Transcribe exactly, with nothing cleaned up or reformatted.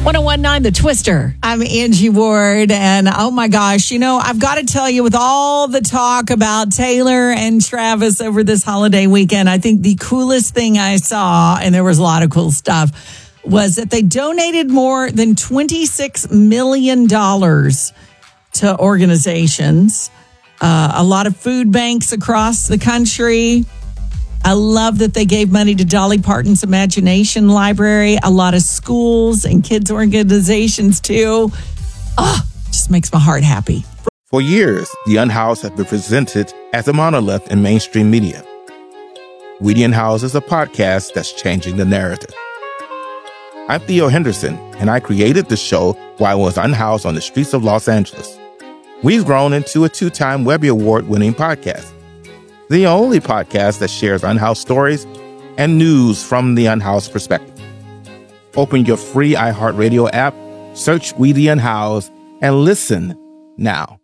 one oh one point nine The Twister. I'm Angie Ward, and oh my gosh, you know, I've got to tell you, with all the talk about Taylor and Travis over this holiday weekend, I think the coolest thing I saw, and there was a lot of cool stuff, was that they donated more than twenty-six million dollars to organizations, uh, a lot of food banks across the country. I love that they gave money to Dolly Parton's Imagination Library, a lot of schools and kids organizations too. Oh, just makes my heart happy. For years, The Unhoused has been presented as a monolith in mainstream media. We The Unhoused is a podcast that's changing the narrative. I'm Theo Henderson, and I created the show while I was unhoused on the streets of Los Angeles. We've grown into a two-time Webby Award-winning podcast. The only podcast that shares unhoused stories and news from the unhoused perspective. Open your free iHeartRadio app, search We The Unhoused, and listen now.